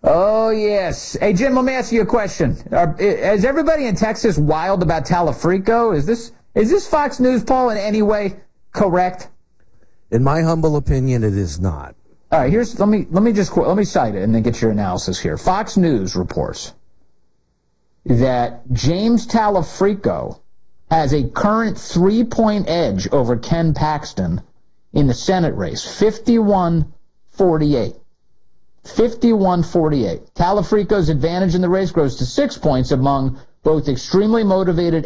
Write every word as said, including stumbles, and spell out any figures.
Oh, yes. Hey, Jim, let me ask you a question. Are, is everybody in Texas wild about Talafrico? Is this is this Fox News poll in any way correct? In my humble opinion, it is not. All right, here's let me let me just let me cite it and then get your analysis here. Fox News reports that James Talafrico has a current three-point edge over Ken Paxton in the Senate race, fifty-one forty-eight. fifty-one forty-eight. Talafrico's advantage in the race grows to six points among both extremely motivated